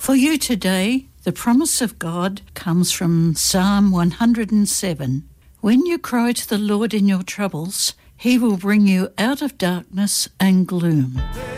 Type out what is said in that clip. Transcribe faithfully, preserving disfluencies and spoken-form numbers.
For you today, the promise of God comes from Psalm one hundred seven. When you cry to the Lord in your troubles, he will bring you out of darkness and gloom.